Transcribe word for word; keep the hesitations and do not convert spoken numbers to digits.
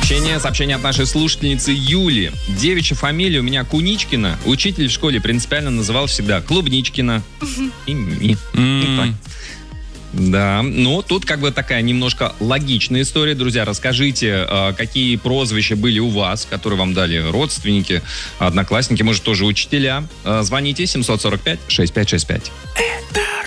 сообщение. Сообщение от нашей слушательницы Юли. Девичья фамилия у меня Куничкина. Учитель в школе принципиально называл всегда Клубничкина. И ми. Так. Да, ну тут как бы такая немножко логичная история. Друзья, расскажите, какие прозвища были у вас, которые вам дали родственники, одноклассники, может, тоже учителя. Звоните семь сорок пять шестьдесят пять шестьдесят пять. Это